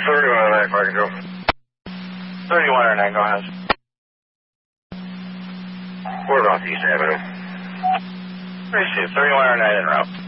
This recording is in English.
3109, fire control. 3109, go ahead. Whereabouts East Avenue? Received, 3109 en route.